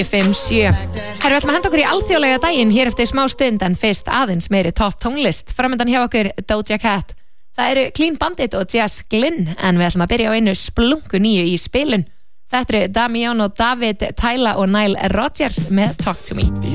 5-7. Herra, við ætlum að henda okkur í alþjóðlega daginn hér eftir smá stund en fyrst aðeins meiri topp tónlist. Framöndan hjá okkur Doja Cat. Það eru Clean Bandit og Jess Glynn en við ætlum að byrja á einu splunku nýju í spilun. Þetta eru Damian og David, Tyla og Nile Rodgers með Talk to Me.